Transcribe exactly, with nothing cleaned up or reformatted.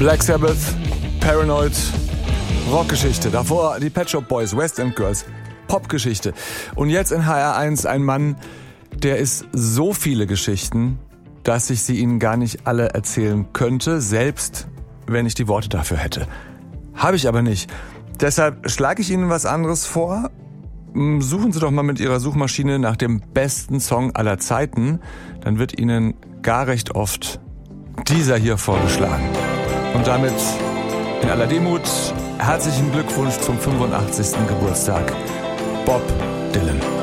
Black Sabbath, Paranoid, Rockgeschichte. Davor die Pet Shop Boys, West End Girls, Popgeschichte. Und jetzt in H R eins ein Mann, der ist so viele Geschichten, dass ich sie Ihnen gar nicht alle erzählen könnte, selbst wenn ich die Worte dafür hätte. Habe ich aber nicht. Deshalb schlage ich Ihnen was anderes vor. Suchen Sie doch mal mit Ihrer Suchmaschine nach dem besten Song aller Zeiten. Dann wird Ihnen gar recht oft dieser hier vorgeschlagen. Und damit in aller Demut herzlichen Glückwunsch zum fünfundachtzigsten Geburtstag, Bob Dylan.